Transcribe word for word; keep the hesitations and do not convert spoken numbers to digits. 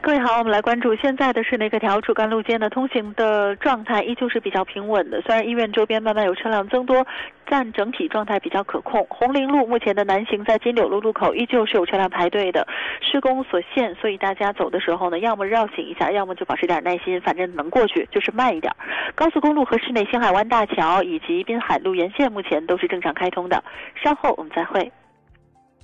各位好，我们来关注现在的是那个条主干路间的通行的状态依旧是比较平稳的，虽然医院周边慢慢有车辆增多，但整体状态比较可控。红陵路目前的南行在金柳路路口依旧是有车辆排队的，施工所限，所以大家走的时候呢，要么绕行一下，要么就保持点耐心，反正能过去就是慢一点。高速公路和市内星海湾大桥以及滨海路沿线目前都是正常开通的，稍后我们再会。